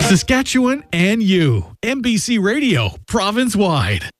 Saskatchewan and you. MBC Radio, province-wide.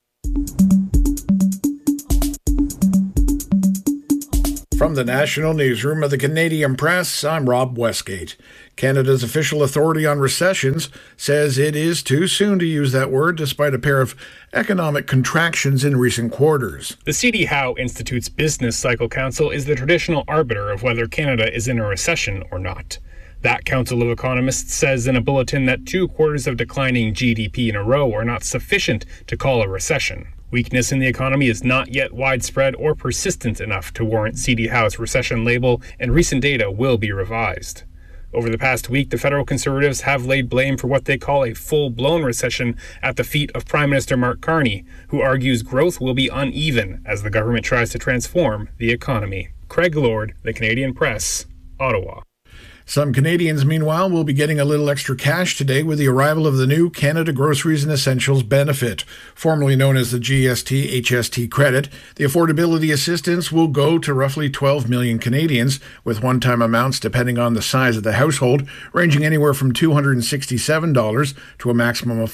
From the National Newsroom of the Canadian Press, I'm Rob Westgate. Canada's official authority on recessions says it is too soon to use that word despite a pair of economic contractions in recent quarters. The C.D. Howe Institute's Business Cycle Council is the traditional arbiter of whether Canada is in a recession or not. That Council of Economists says in a bulletin that 2 quarters of declining GDP in a row are not sufficient to call a recession. Weakness in the economy is not yet widespread or persistent enough to warrant C.D. Howe's recession label, and recent data will be revised. Over the past week, the federal Conservatives have laid blame for what they call a full-blown recession at the feet of Prime Minister Mark Carney, who argues growth will be uneven as the government tries to transform the economy. Craig Lord, The Canadian Press, Ottawa. Some Canadians, meanwhile, will be getting a little extra cash today with the arrival of the new Canada Groceries and Essentials benefit. Formerly known as the GST-HST credit, the affordability assistance will go to roughly 12 million Canadians, with one-time amounts depending on the size of the household, ranging anywhere from $267 to a maximum of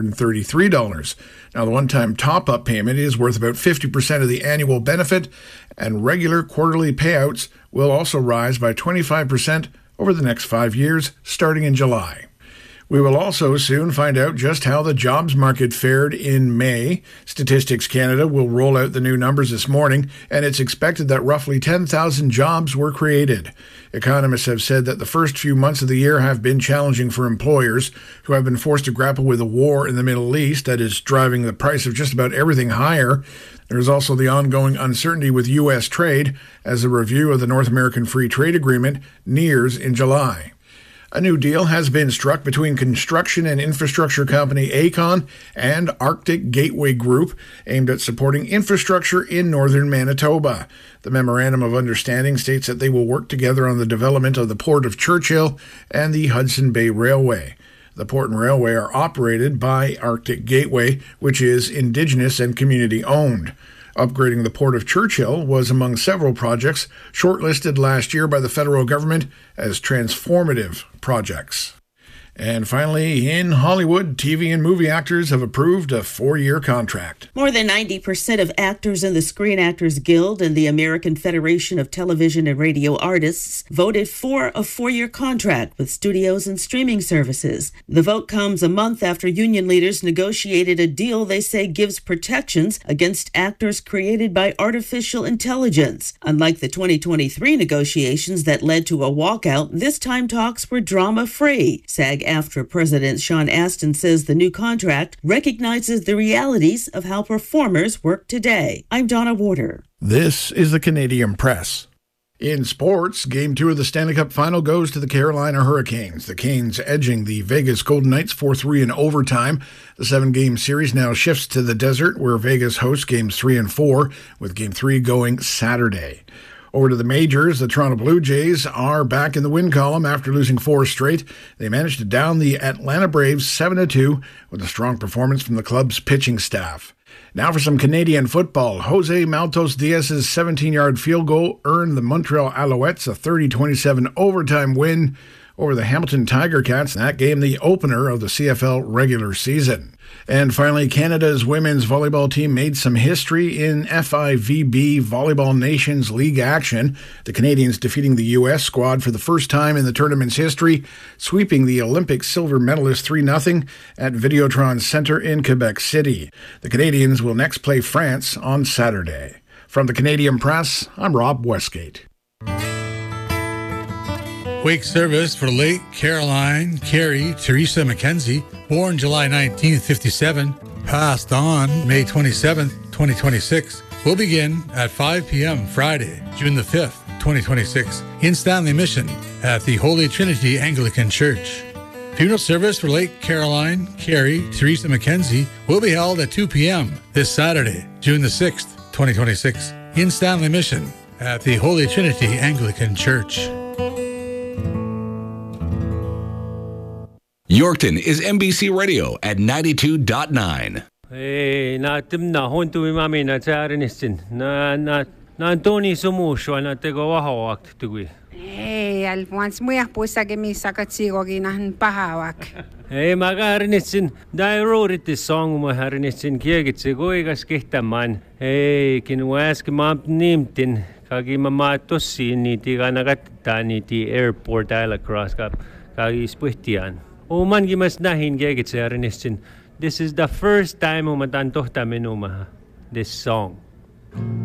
$533. Now, the one-time top-up payment is worth about 50% of the annual benefit, and regular quarterly payouts will also rise by 25% over the next 5 years, starting in July. We will also soon find out just how the jobs market fared in May. Statistics Canada will roll out the new numbers this morning, and it's expected that roughly 10,000 jobs were created. Economists have said that the first few months of the year have been challenging for employers who have been forced to grapple with a war in the Middle East that is driving the price of just about everything higher. There is also the ongoing uncertainty with U.S. trade as a review of the North American Free Trade Agreement nears in July. A new deal has been struck between construction and infrastructure company Aecon and Arctic Gateway Group, aimed at supporting infrastructure in northern Manitoba. The Memorandum of Understanding states that they will work together on the development of the Port of Churchill and the Hudson Bay Railway. The port and railway are operated by Arctic Gateway, which is Indigenous and community-owned. Upgrading the Port of Churchill was among several projects shortlisted last year by the federal government as transformative projects. And finally, in Hollywood, TV and movie actors have approved a 4-year contract. More than 90% of actors in the Screen Actors Guild and the American Federation of Television and Radio Artists voted for a 4-year contract with studios and streaming services. The vote comes a month after union leaders negotiated a deal they say gives protections against actors created by artificial intelligence. Unlike the 2023 negotiations that led to a walkout, this time talks were drama-free. SAG-AFTRA President Sean Astin says the new contract recognizes the realities of how performers work today. I'm Donna Warder. This is the Canadian Press. In sports, Game 2 of the Stanley Cup Final goes to the Carolina Hurricanes. The Canes edging the Vegas Golden Knights 4-3 in overtime. The 7-game series now shifts to the desert, where Vegas hosts Games 3 and 4, with Game 3 going Saturday. Over to the majors, the Toronto Blue Jays are back in the win column after losing 4 straight. They managed to down the Atlanta Braves 7-2 with a strong performance from the club's pitching staff. Now for some Canadian football. Jose Maltos Diaz's 17-yard field goal earned the Montreal Alouettes a 30-27 overtime win over the Hamilton Tiger Cats in that game, the opener of the CFL regular season. And finally, Canada's women's volleyball team made some history in FIVB Volleyball Nations League action. The Canadians defeating the U.S. squad for the first time in the tournament's history, sweeping the Olympic silver medalist 3-0 at Videotron Centre in Quebec City. The Canadians will next play France on Saturday. From the Canadian Press, I'm Rob Westgate. Wake service for late Caroline Carey Teresa Mackenzie, born July 19, 57, passed on May 27, 2026, will begin at 5 p.m. Friday, June the 5th, 2026, in Stanley Mission at the Holy Trinity Anglican Church. Funeral service for late Caroline Carey Teresa Mackenzie will be held at 2 p.m. this Saturday, June the 6th, 2026, in Stanley Mission at the Holy Trinity Anglican Church. Yorkton is MBC Radio at 92.9. Na timna hontu imami na tsaarinistin na Antoni sumuswa na tego wahawakt tugui. Daniel, once muya pusa gemisa katsigoginan pahawak. Ei mä harnitsin, dai ruuritti song mä harnitsin kiekitsi kuikas kihtämään. Ei, kin äsken mä nimtin, kaki mä tossiin niitä kannattaa niitä airport Alacross kaki spuhtiaan. Omankin mä nähin kiekitsi harnitsin. This is the first time mä tämän tohta minuma, this song.